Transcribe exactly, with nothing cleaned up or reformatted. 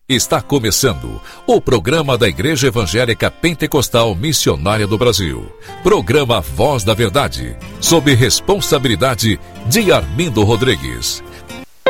Está começando o programa da Igreja Evangélica Pentecostal Missionária do Brasil. Programa Voz da Verdade, sob responsabilidade de Armindo Rodrigues.